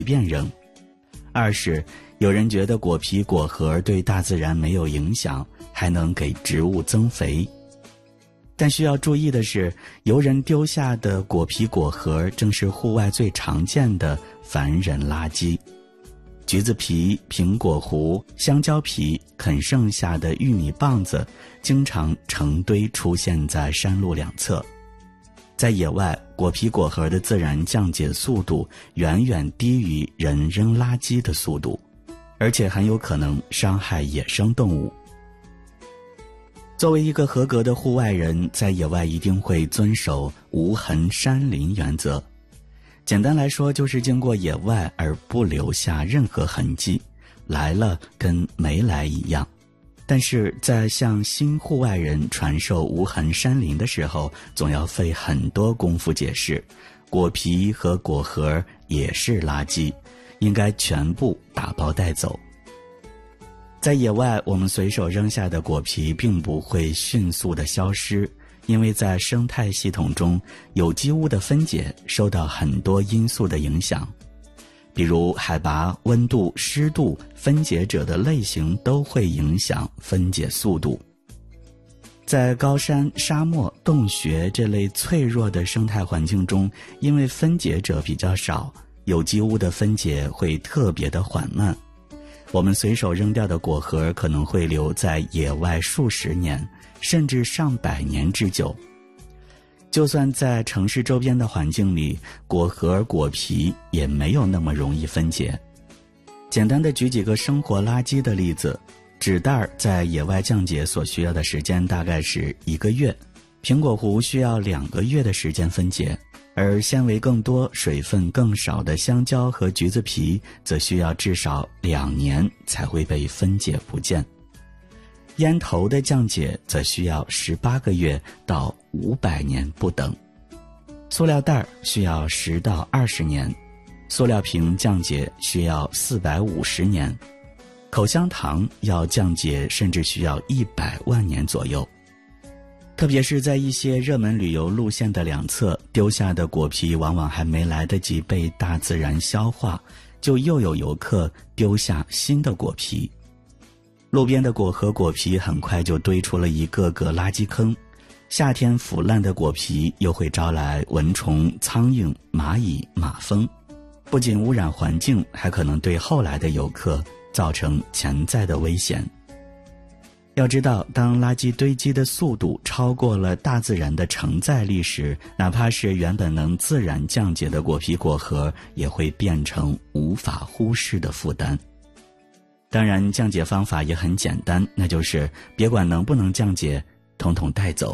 便扔。二是有人觉得果皮果核对大自然没有影响，还能给植物增肥。但需要注意的是，游人丢下的果皮果核正是户外最常见的凡人垃圾。橘子皮、苹果核、香蕉皮、啃剩下的玉米棒子经常成堆出现在山路两侧。在野外，果皮果核的自然降解速度远远低于人扔垃圾的速度，而且很有可能伤害野生动物。作为一个合格的户外人，在野外一定会遵守无痕山林原则。简单来说，就是经过野外而不留下任何痕迹，来了跟没来一样。但是在向新户外人传授无痕山林的时候，总要费很多功夫解释，果皮和果核也是垃圾，应该全部打包带走。在野外，我们随手扔下的果皮并不会迅速的消失，因为在生态系统中，有机物的分解受到很多因素的影响，比如海拔、温度、湿度、分解者的类型都会影响分解速度。在高山、沙漠、洞穴这类脆弱的生态环境中，因为分解者比较少，有机物的分解会特别的缓慢。我们随手扔掉的果核可能会留在野外数十年，甚至上百年之久。就算在城市周边的环境里，果核果皮也没有那么容易分解。简单的举几个生活垃圾的例子，纸袋在野外降解所需要的时间大概是1个月，苹果核需要2个月的时间分解，而纤维更多、水分更少的香蕉和橘子皮则需要至少2年才会被分解不见。烟头的降解则需要18个月到500年不等。塑料袋需要10到20年，塑料瓶降解需要450年，口香糖要降解甚至需要100万年左右。特别是在一些热门旅游路线的两侧，丢下的果皮往往还没来得及被大自然消化，就又有游客丢下新的果皮。路边的果核果皮很快就堆出了一个个垃圾坑，夏天腐烂的果皮又会招来蚊虫、苍蝇、蚂蚁、马蜂，不仅污染环境，还可能对后来的游客造成潜在的危险。要知道，当垃圾堆积的速度超过了大自然的承载力时，哪怕是原本能自然降解的果皮果核，也会变成无法忽视的负担。当然，降解方法也很简单，那就是别管能不能降解，统统带走。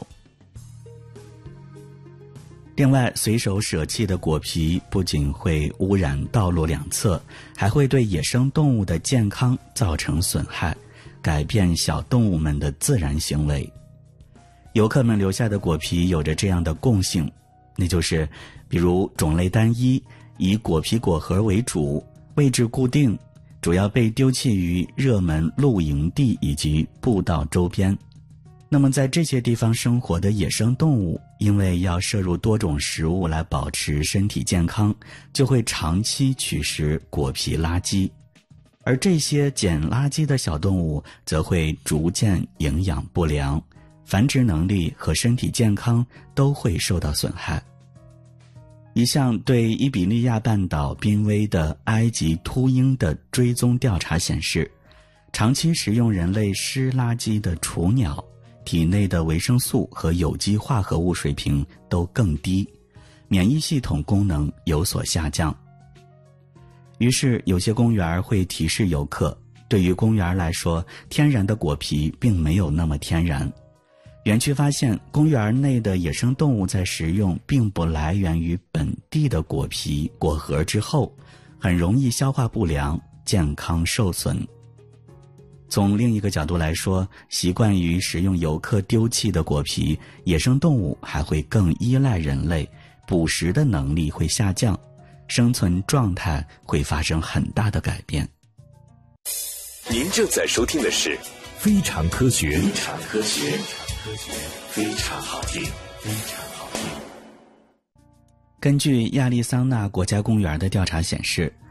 另外，随手舍弃的果皮不仅会污染道路两侧，还会对野生动物的健康造成损害，改变小动物们的自然行为。游客们留下的果皮有着这样的共性，那就是比如种类单一，以果皮果核为主，位置固定，主要被丢弃于热门露营地以及步道周边。那么在这些地方生活的野生动物，因为要摄入多种食物来保持身体健康，就会长期取食果皮垃圾。而这些捡垃圾的小动物则会逐渐营养不良，繁殖能力和身体健康都会受到损害。一项对伊比利亚半岛濒危的埃及秃鹰的追踪调查显示，长期食用人类湿垃圾的雏鸟，体内的维生素和有机化合物水平都更低，免疫系统功能有所下降。于是有些公园会提示游客，对于公园来说，天然的果皮并没有那么天然。园区发现，公园内的野生动物在食用并不来源于本地的果皮果核之后，很容易消化不良，健康受损。从另一个角度来说，习惯于食用游客丢弃的果皮，野生动物还会更依赖人类，捕食的能力会下降，生存状态会发生很大的改变。 您正在收听的是非常科学，非常科学，非常好听，非常好听。 根据亚利桑那国家公园的调查显示，